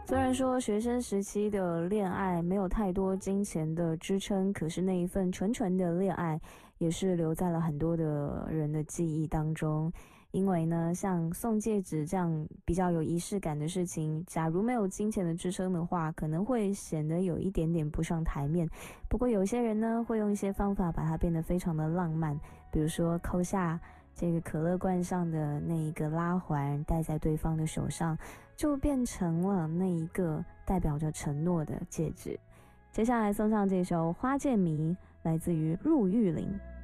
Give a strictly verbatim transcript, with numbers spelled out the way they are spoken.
虽然说学生时期的恋爱没有太多金钱的支撑，可是那一份纯纯的恋爱也是留在了很多的人的记忆当中。因为呢，像送戒指这样比较有仪式感的事情，假如没有金钱的支撑的话，可能会显得有一点点不上台面。不过有些人呢，会用一些方法把它变得非常的浪漫，比如说抠下这个可乐罐上的那一个拉环，戴在对方的手上，就变成了那一个代表着承诺的戒指。接下来送上这首《花见迷》，来自于入玉林。